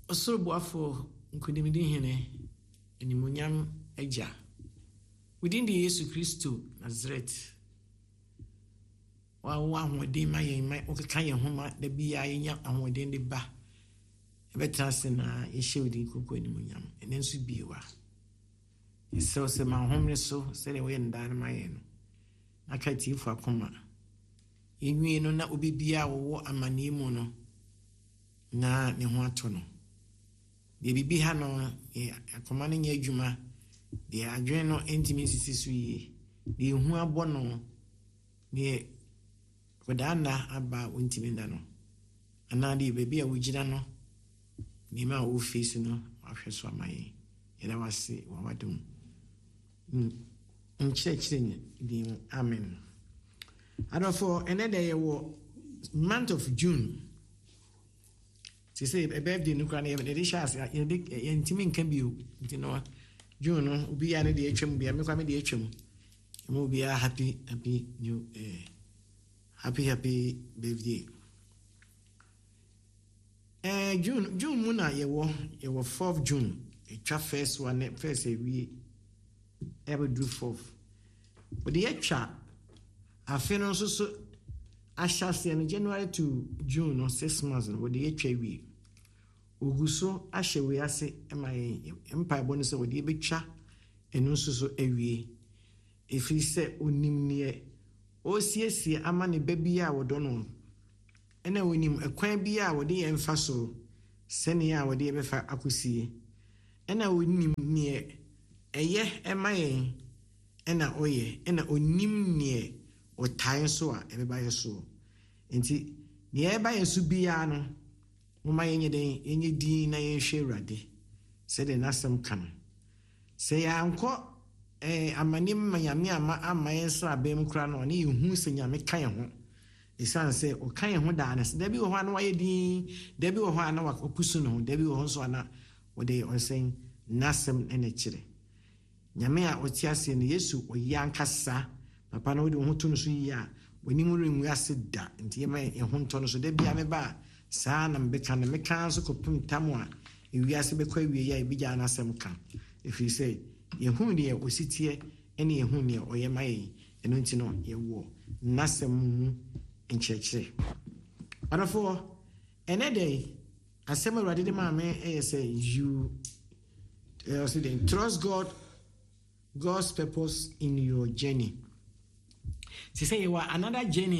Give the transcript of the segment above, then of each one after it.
Osoroboafo nkunimdi hene animunyam agya. Within the Yesu Kristo Nazareth. Wa ahode ma yen ma okeka yen homa da bia yenya ahode de ba. Ebetrase na yehye within koko animunyam. Ene nso biewa. Iso se ma homre so se le we ndan ma yen no. Akatifu akoma. Enwie no na obibia wo amane mu no. Na ne ho ato no. De bibi ha no akoma no nya adwuma de adwen no intimi sisi so yi de hu abo no de kodanda aba intimi nda no ana de bibi a wugina no de ma wo face no ahweso amaye ira wase wa wadum nchechire ni amen. Adofo enede ye wo month of June. She say a birthday no kran e dey shas ye ntimi nka bio nti no June no obi ya ne dey atwam bia me kwa me dey atwam mo bia happy new happy birthday. June mu na ye wo 4th June e twa first one first we ever do 4th but the twa afeno so Ashasi in January to June or 6 months with the HAV. Uguso Ashewe ase my empire bonus with the bicha and also so away. If he said unim near O CSC amani baby ya wodono. And then him a quain be our day and faso sending our day befa akusi. And I would nim near a ye and my and a oye and a unim near. O time so everybody so enti nearby so bia no moma yenye den yenye din na yenhwe urade se de nasem kan se ya anko amanim manyame ama yensa abem kra no ne yehu se nyame kan ho esan se o kan ho da na se da bi wo ho ana waye din da bi wo ho ana wakusu no da bi wo ho so ana wo de on sen nasem ene kire nyame a otiase ne Yesu oyankasa papa no de ho to no so yi a wani mu renwu ase da nti ye ma ye ho nto no so da bia me ba saa na mbeka na meka so kopum tamu a ewi ase be kwa wie ya bi ja na asem ka if you say ye hu ne ositie ene ye hu ne oye ma ye eno nti no ye wo nasem mu nchechire anafo ene dey asem awurade de ma me say you trust God's purpose in your journey. She say you are another journey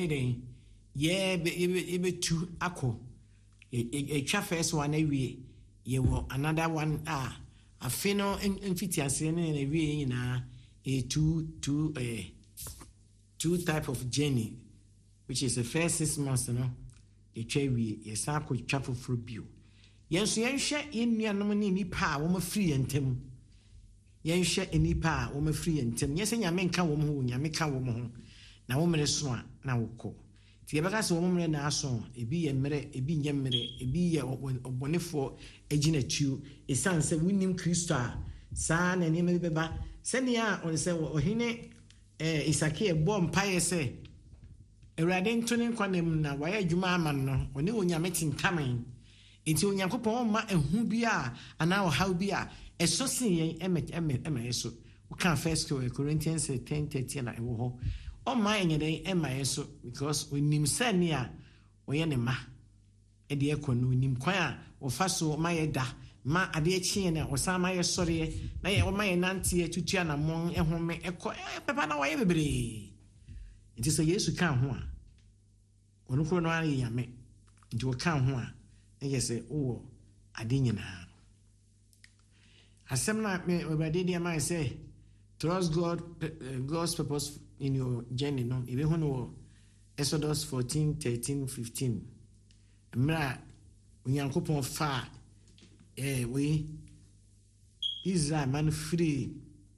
be two ako a first one we you were another one a fino infitias in a way na a two type of journey which is the first 6 months no a chewi a sample chapel for bio yes share in your nominee pa woman free and tem yen hwe enipa wo ma free ntem yes nyame nka wo ho nyame ka wo ho na wo mere so a na wokọ ti ye baka se wo mere na aso ebi ye mere ebi nye mere ebi ye obonefo agina tuo esanse winnim Kristo a saa na ne me beba se ne a on se ohine Isaki e bom paye se Ewurade ntone nkwanem na waye adwuma aman no oni onyame tintamen enti onyankopon ma ehu bia ana wo haw bia eso sin yen ema eso we can first Corinthians 10:13 na ewo ho o ma enye den ema eso because we nim sane a we ye ne ma e de ekonu nim kwan a wo fa so ma ye da ma ade echi na wo sa ma ye sore na ye wo ma ye nante tutua na mon ehome ekọ pepa na waye bebre it is Yesu kan ho a onu kro no ari yame nti wo kan ho a e say wo ade nyina asem na me obade dia man say trust God's purpose in your journey no even when Exodus 14:13-15 mra unyankopon fa we Israel man free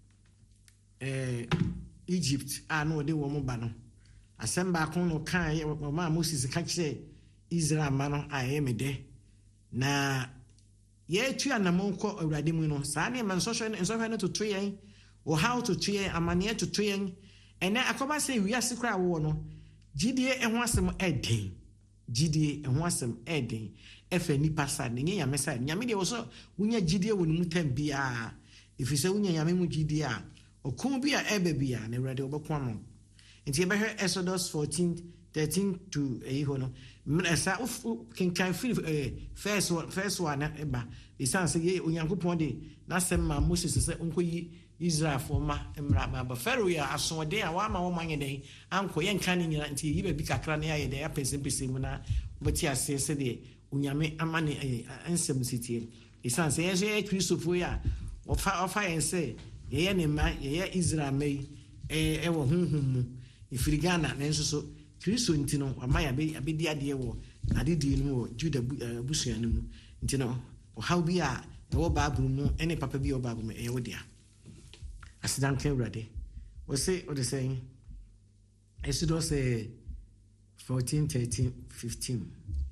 Egypt no de wo mo ba no asem ba kon no kan ma Moses ka kire Israel man ayemede na ye tu anamon ko awurade mu no saa ne man so no to yen o how to yen amane to yen ene akoba say wiase kra wo no gidie eho asem eden gidie ho asem eden efa nipa sa ne nyame sa nyame de wo so wonya gidie wo ne mutam bia ifise wonya nyame mu gidie a okun bia ebe bia na awurade obekwa no nti ebe Exodus 14:13 to eho no mresa can feel first one eba isan say ye onyankopon de na sem ma Moses say onkoyi Israel for ma emra ba Pharaoh ya asode a wa ma wo manye den anko ye nka ne nyina nti yi ba bi kakra na ye de ya pese mu na beti ase se de onyame amane ansem sitie isan say ye Christopher ya ofa yen say ye ne ma ye Israel mai wo hunhum mu ifiri Ghana na nso so Kristo ntino amaya abedi ade wo adedi no wo Juda busua no mu ntino o how bi a wo Bible mu ene papa bi o Bible me wo dia asidan kan urade we say what they saying Exodus 14, 13, 15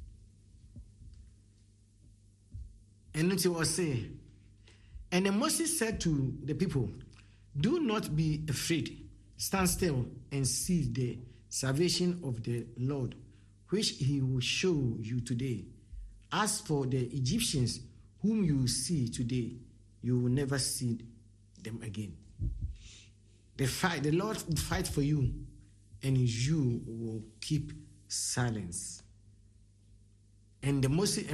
and it was say and then Moses said to the people, do not be afraid, stand still and see the salvation of the Lord, which he will show you today. As for the Egyptians whom you see today, you will never see them again. The Lord will fight for you, and you will keep silence. And the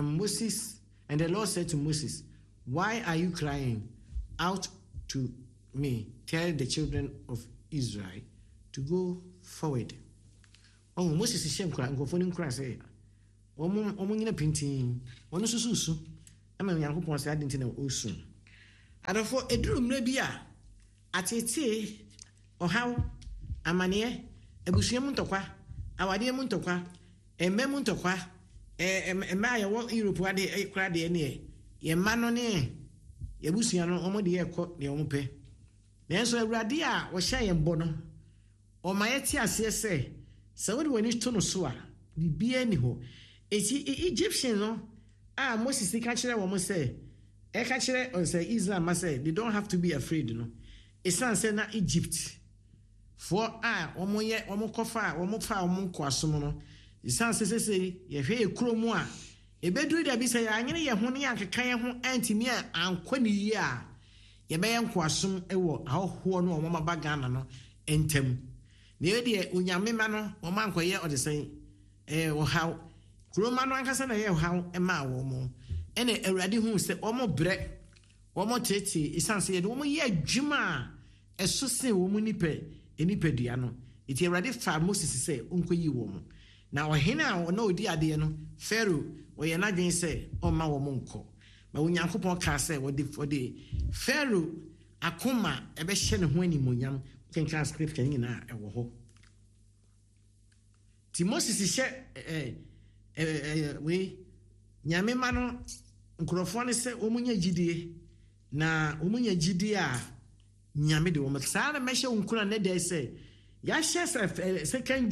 Lord said to Moses, why are you crying out to me? Tell the children of Israel to go forward. Oh, Moses is shame crying, go for him cry say, nyina pintin, ono susu, ama Yankopon say adinti na osu. Adofo eduru mra bi a atete ohaw amane ebusuam ntokwa awade mu ntokwa emmem ntokwa ema ya wo Europe ade kra de ne ye ma no ne ebusua no omo de ye kɔ ne omo pe nanso awurade a wo hya ye mbo no o ma ye ti ase se se wo de wani to no so a bibia ni ho Egyptians no Moses ka kire wo mo se ka kire on say Israel ma say they don't have to be afraid no esan say na Egypt for omo ye omo kofa omo fa omo nko asom no esan say ye hwe ekromu a ebeduru da bi say anyene ye ho ne yankeka ye ho antimi a ankoni yi a ye be ye nko asom ewo ahoho no omo maba Ghana no entem ne ye de onyame ma no omo ankoye o de say wo haw kroma no ankasa na ye haw ema wo mo ene awurade hu se omo bre omo tete esan say ye de omo ye adwuma eso se wo mu enipadua no iti awurade fa Moses say onkoyi wo mo na ohene a na odi ade no Pharaoh oye na dwen say o ma wo mo nko ma onyankopon ka say wo de Pharaoh akoma ebe hye ne ho animonyam kenkan scripture nyina ewo ho ti Moses hye we nyame ma no nkrofo ne say o munya gidie na o munya gidie a nyame de wo ma sa na mehye unkura ne dey say ya hye second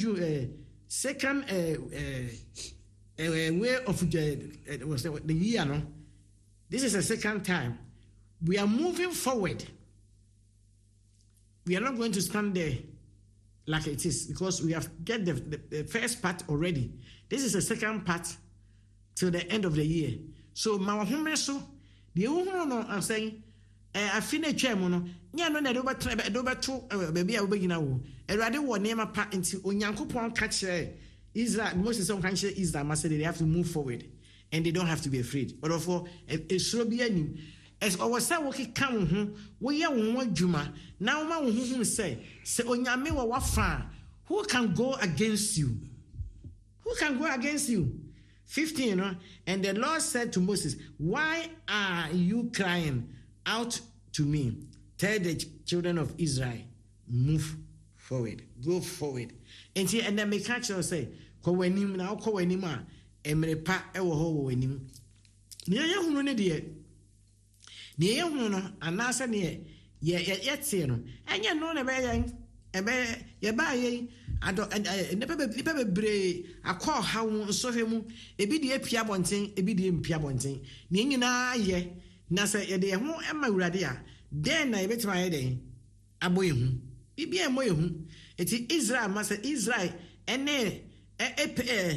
way of the year no this is the second time we are moving forward. We are not going to stand there like it is because we have get the first part already. This is the second part till the end of the year. So my home so the no I'm saying I finish chairman no nya no na do beto baby a wo begina wo erade wo nema pa nti onyankopon ka kire Israel Moses on can share Israel must say they have to move forward and they don't have to be afraid. But for a suro bi anim as our say wo keka wo ho wo ye wo adwuma na wo ma wo ho say onyame wo wafa who can go against you? Who can go against you? 15 you know, and the Lord said to Moses, why are you crying out to me? Tell the children of Israel, move forward, go forward. And then me catch you say, ko wanim na ko wanim a emrepa ewo ho wo wanim. Ne ye hunu ne de. Ne ye hunu no anasa ne ye tie no. Enye no na be ye ba ye ado ne be bre akọ ha wo nsohwe mu ebi de apia bonten ebi de mpia bonten. Ne nyina ye na se ye de ho ema urade a den na ye betima ye den aboye hu. Bibi e moye hu. Eti Israel masa Israel ene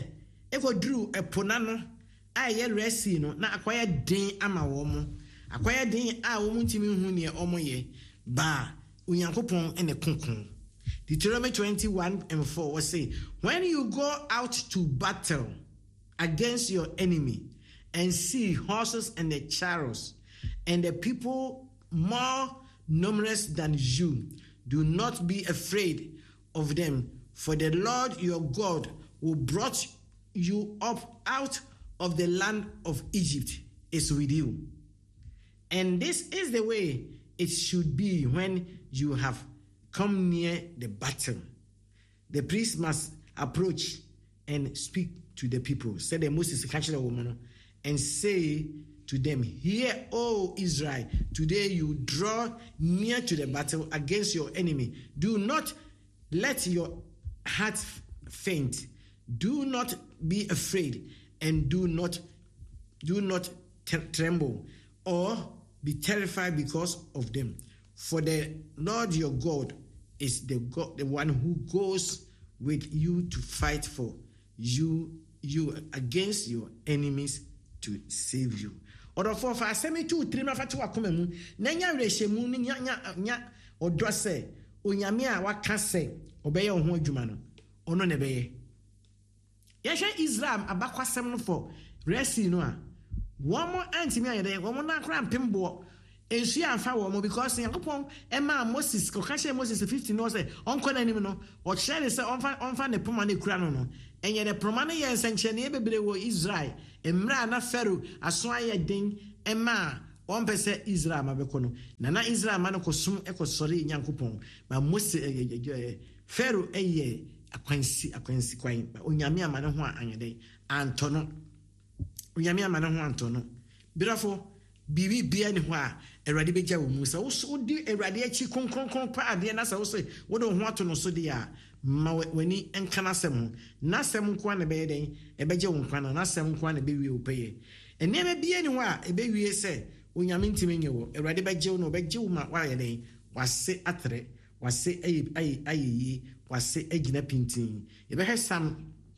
Eko drew a ponano, aye resi no, na acquire din ama womo. Acquire din a womuntimi hunia omoye, ba, unyankopon and a kunkun. Deuteronomy 21:4 was say, when you go out to battle against your enemy and see horses and the chariots and the people more numerous than you, do not be afraid of them, for the Lord your God who brought you up out of the land of Egypt is with you. And this is the way it should be when you have come near the battle. The priest must approach and speak to the people. Said the Moses catch the woman and say to them, hear, O Israel, today you draw near to the battle against your enemy. Do not let your heart faint. Do not be afraid, and do not tremble or be terrified because of them. For the Lord your God is the one who goes with you to fight for you against your enemies to save you. Or for asemi 2-3 na fatu akoma mu na nya rehemu ni nya odo se onyame a waka se obeye ho adwuma no ono ne beye. Yehwe Israel abakwasem no for resi no a womo antimi ayede womo na kra mpembo ensu anfa womo because yakopon ema Moses ko kashe Moses 15 no say onko na nim no o chere say onfa ne poma ne kura no enye ne poma ne ye nsenche ne bebre wo Israel emra na Pharaoh aso aye den ema on pese Israel mabeko no na Israel ma no kosum ekosori nyankopon ma Moses Pharaoh eye akwansi kwan onyame amane ho anyede antono onyame amane ho antono birafo bibi bia ni ho a Erade beja wo musa wo di Erade achi konkron pa ade na sa wo se wo do ho ato no so de a ma wani enkana sem na sem kwa na be den e beje wo nkwana na sem kwa na be wie opeye enema bia ni ho a e be wie se onyame ntime nye wo Erade beje wo no beje wo ma wa ye den wase atre wase ayi wase agina pintin e be Psalm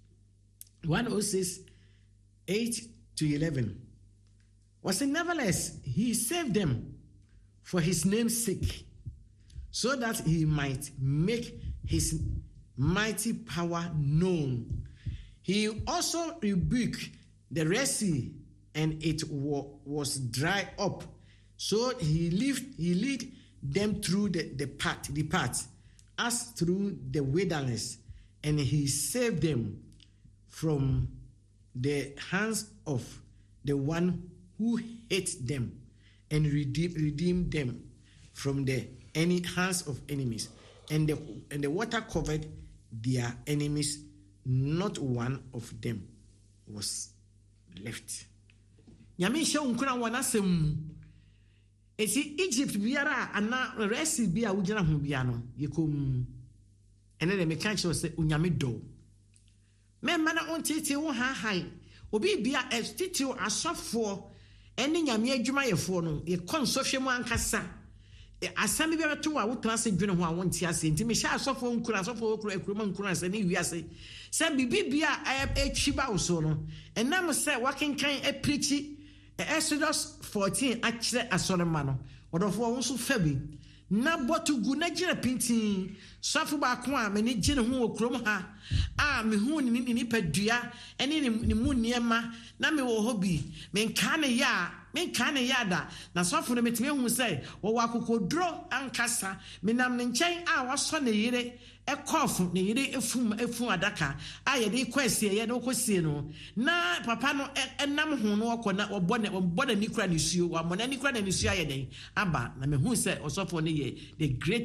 106:8-11 was nevertheless he saved them for his name's sake, so that he might make his mighty power known. He also rebuked the Red Sea, and it was dry up. So he led them through the path as through the wilderness, and he saved them from the hands of the one who hates them, and redeemed them from the hands of enemies. And the water covered their enemies, not one of them was left. Nyame hye unkura wana sem. Esi Egypt biara ana resi bia wugina ho bia no yekom. Ene de meka che se unyame do. Me mana ontete wo ha hai. Obi bia estiti asofo ene nyame adwuma yefo no ye konsofhwe mu ankasa. Asami bia beto wa wotra se dwene ho a wonti ase nti me sha asofo nkura ekuroma nkura se ne wiase. Se bibia etwi ba wo so no. Enam se wakenkan preachi Exodus 14 akire asorema no odofo wo so fabi na botugu na gire pintin sofo ba ko a me ne gire ho okrom ha a me hu ni padua ene ni mu niema na me wo hobi me nka ne ya da na sofo no metime hu sei wo wakokodro ankasa me nam ne nchen a waso ne yire ekofu ne yire efum adaka a ye de kwasie ye no kosie no na papa no enam ho no okona obona nikura ne suo wa mona nikura ne suo aye den aba na me hu sei osofo ne ye the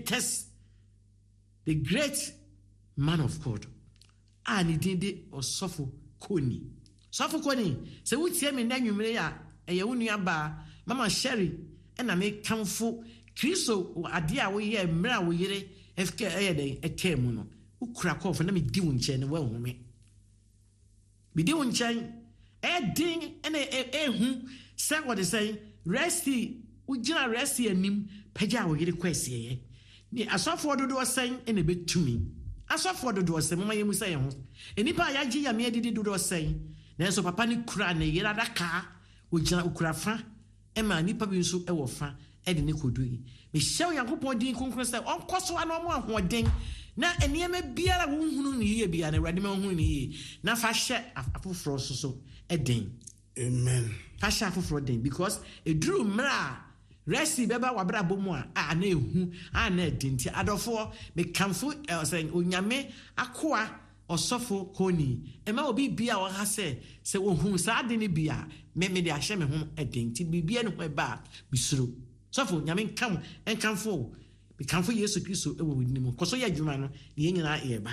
great man of God a ne dinde osofo koni se wutie me na nwumre ya eye wonu aba mama Sherry na me kamfo Kristo ade a wo ye mra wo yire FK ayede etemu no ukura kof na me di wonche ne wa home bi di wonche din ene ehu say what they say resty ugina resty anim pagya wo yire kwasie ye ni asofo dodo sen ene betumi asɔfoɔ dodoɔ sɛ moma yɛmu sɛ yɛn ho nnipa a yɛagye yame adidi dodoɔ sɛn nanso papa ne kura ne yere adaka ogyina okura fa ɛma nnipa bi nso ɛwɔ fa ɛde ne kɔdu yi mehyɛ Onyankopɔn din kronkron sɛ ɔnkɔ so ano ɔmo ahoɔden na nneɛma biara wohunu ne yie biara na Awurade ma wohunu ne yie na fa hyɛ afoforɔ so ɛden Amen. fa hyɛ afoforɔ den because eduru mmerɛ a resi bɛba wabra bomu a na ehu na edinti adɔfoɔ mekamfo sɛ onyame akoa ɔsɔfo koni ema obi bia ɔha sɛ ohun saa de ne bia me de ahyɛ me ho edinti bibia ne ho eba bisuro sɔfo nyame nkam enkamfo mekamfo Yesu Kristo ɛwɔ wini mu kɔso yɛ adwuma no ne nyina yɛba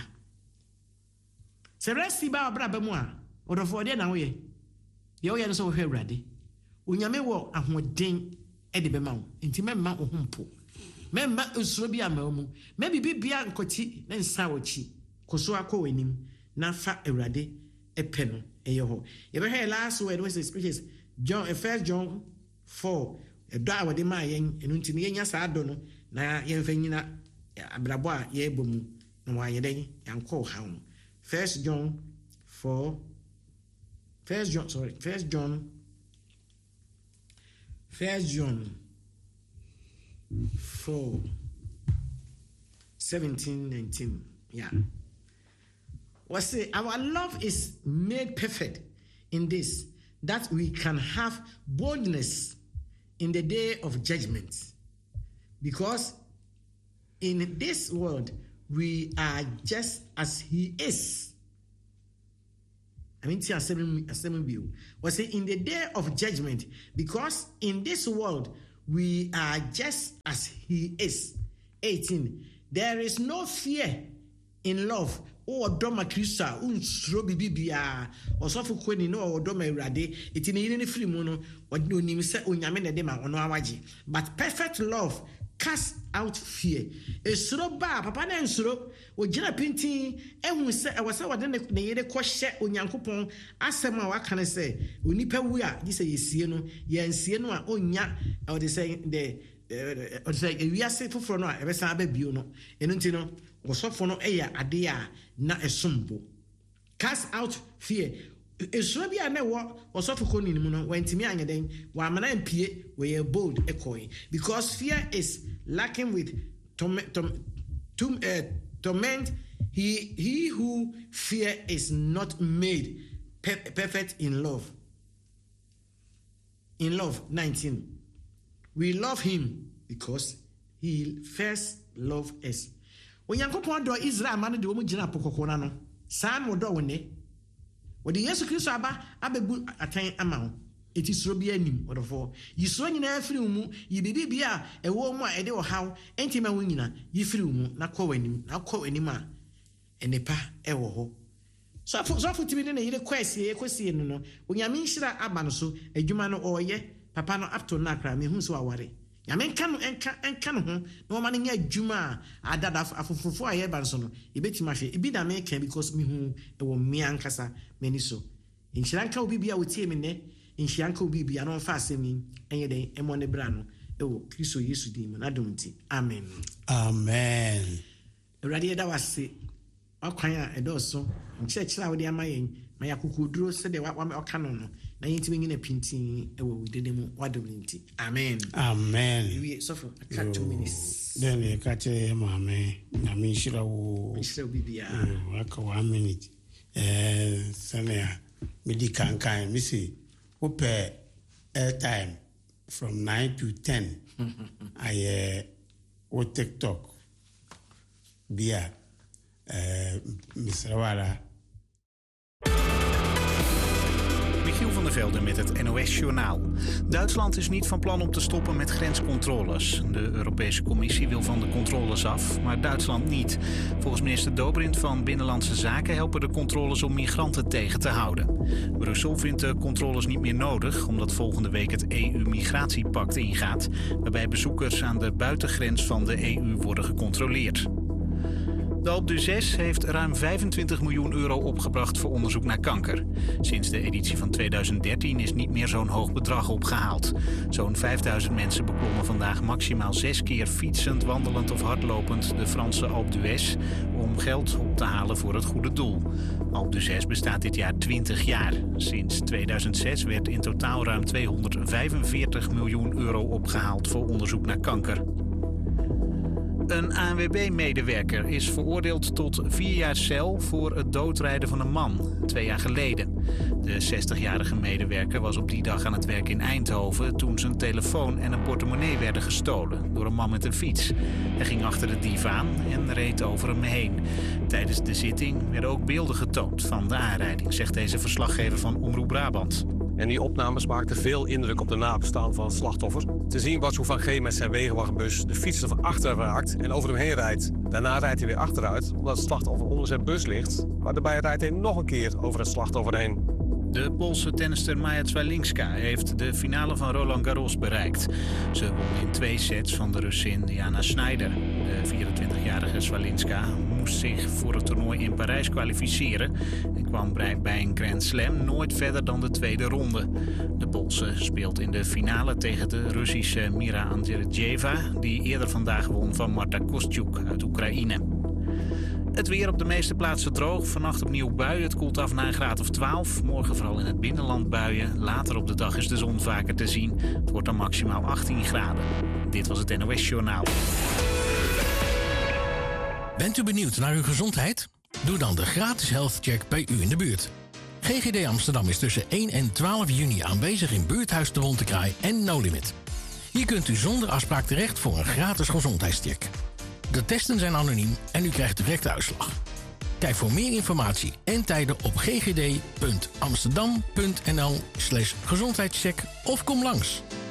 sɛ resi ba wabra bomu a ɔdɔfoɔ de na wo yɛ yɛ no sɛ wo hwɛ Awurade onyame wɔ ahoɔden ɛde bɛma wo nti mɛmma wo ho mpo mɛmma nsuro bi ama mu mɛbibi bia nkɔti ne nsa wɔkyi kɔso akɔ w'anim na fa Awurade ɛpɛ no ɛyɛ hɔ yɛbɛhwɛ last word which is John 1 John 4 ɛdɔ a wɔde maa yɛn ɛno nti ne yɛnya saa dɔ no na yɛmfa nyina abrabɔ a yɛbɔ mu na wɔayɛ dɛn yɛnkɔ ha no 1 John 4 17-19 yeah what say our love is made perfect in this that we can have boldness in the day of judgment because in this world we are just as he is. I mean, was say in the day of judgment, because in this world we are just as he is. 18. There is no fear in love. Oh, Doma Krista, unsro bibia, or Sophoqueni, no, or Doma Rade, it in any free mono, or no nimse unyamene dema on Wawaji. But perfect love cast out fear. A sroba, papa and sro, or Jenna Pinty, and who said I was so then the yere quashe Unyankupon, Asama, what can I say? Unipa we are, this is Sieno, Yan Sieno, Onya, or they say we are safe for no, ever sabe buno, and untino, or so for no air, adea, na a sumbo. Cast out fear. Esrobi anewo osofo ni mu when timi anyeden wa mana mpie we are bold echoing because fear is lacking with torment. He who fear is not made perfect in love. In love 19 we love him because he first loved us. Onyankopon do Israel man de omu gina pokokona no san mo do wone Wodi Yesu Kristo aba abebu atan ama ho eti suro bi anim odofo yisuro nyina afiri mu yibibi bia ewo mu a ede wo haw entima wo nyina yifiri mu na kɔ anim a enepa ewo ho so timi ne yire kwasi ekosie no onyame nhira aba no so adwuma no oyɛ papa no up to na kra me hu so aware nyame nka no enka no ho na wo ma no nya adwuma a adada afofofo a yɛba so no ebetima hwe ebi da me ka because me hu ewo mmea nkasa mani so nhira nka obi bia wotie me ne nhira nka obi bia no fa asemi enye den emo ne bra no ewo Kristo Yesu din na domti amen Awurade da wase akwan a edoso nkyerɛkyerɛ a wode ama yɛn ma yakokoduro sɛ de wa ɔka no no na yɛntimi nyina pintin ewo dede mu wadomti amen we suffer aka 2 minutes then you catch mame na me shira wo bibia aka 1 minute sɛnea medi kankan me say wopɛ airtime from 9 to 10 I o TikTok bia Mr. Wara. Michiel van der Velde met het NOS-journaal. Duitsland is niet van plan om te stoppen met grenscontroles. De Europese Commissie wil van de controles af, maar Duitsland niet. Volgens minister Dobrindt van Binnenlandse Zaken helpen de controles om migranten tegen te houden. Brussel vindt de controles niet meer nodig, omdat volgende week het EU-migratiepact ingaat, waarbij bezoekers aan de buitengrens van de EU worden gecontroleerd. De Alpe d'Huez heeft ruim 25 miljoen euro opgebracht voor onderzoek naar kanker. Sinds de editie van 2013 is niet meer zo'n hoog bedrag opgehaald. Zo'n 5000 mensen beklommen vandaag maximaal 6 keer fietsend, wandelend of hardlopend de Franse Alpe d'Huez om geld op te halen voor het goede doel. Alpe d'Huez bestaat dit jaar 20 jaar. Sinds 2006 werd in totaal ruim 245 miljoen euro opgehaald voor onderzoek naar kanker. Een ANWB-medewerker is veroordeeld tot 4 jaar cel voor het doodrijden van een man, 2 jaar geleden. De 60-jarige medewerker was op die dag aan het werk in Eindhoven toen zijn telefoon en een portemonnee werden gestolen door een man met een fiets. Hij ging achter de dief aan en reed over hem heen. Tijdens de zitting werden ook beelden getoond van de aanrijding, zegt deze verslaggever van Omroep Brabant. En die opnames maakten veel indruk op de nabestaanden van het slachtoffer. Te zien was hoe Van G met zijn wegenwachtbus de fietser van achteren raakt en over hem heen rijdt. Daarna rijdt hij weer achteruit, omdat het slachtoffer onder zijn bus ligt. Maar daarbij rijdt hij nog een keer over het slachtoffer heen. De Poolse tennister Maja Swialinska heeft de finale van Roland Garros bereikt. Ze won in 2 sets van de Russin Jana Schneider. De 24-jarige Swialinska moest zich voor het toernooi in Parijs kwalificeren en kwam bij een Grand Slam nooit verder dan de tweede ronde. De Poolse speelt in de finale tegen de Russische Mira Andreeva, die eerder vandaag won van Marta Kostyuk uit Oekraïne. Het weer op de meeste plaatsen droog. Vannacht opnieuw buien. Het koelt af naar een graad of 12. Morgen vooral in het binnenland buien. Later op de dag is de zon vaker te zien. Het wordt dan maximaal 18 graden. Dit was het NOS Journaal. Bent u benieuwd naar uw gezondheid? Doe dan de gratis health check bij u in de buurt. GGD Amsterdam is tussen 1 en 12 juni aanwezig in buurthuis de Bontekraai en No Limit. Hier kunt u zonder afspraak terecht voor een gratis gezondheidscheck. De testen zijn anoniem en u krijgt direct de uitslag. Kijk voor meer informatie en tijden op ggd.amsterdam.nl/gezondheidscheck of kom langs.